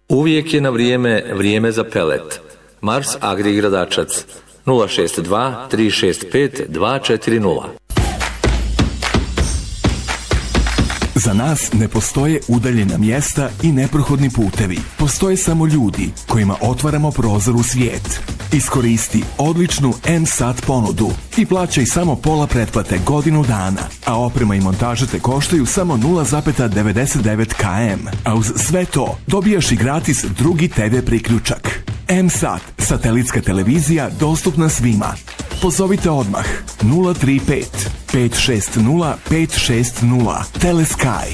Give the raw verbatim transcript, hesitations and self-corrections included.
Uvijek je na vrijeme, vrijeme za pelet. Mars Agri Gradačac nula šest dva tri šest pet dva četiri nula. Za nas ne postoje udaljena mjesta i neprohodni putevi. Postoje samo ljudi kojima otvaramo prozor u svijet. Iskoristi odličnu M-Sat ponudu i plaćaj samo pola pretplate godinu dana, a oprema i montaža te koštaju samo nula zarez devedeset devet kilometara. A uz sve to dobijaš i gratis drugi te ve priključak. M-Sat, satelitska televizija dostupna svima. Pozovite odmah nula tri pet pet šest nula pet šest nula. Telesky.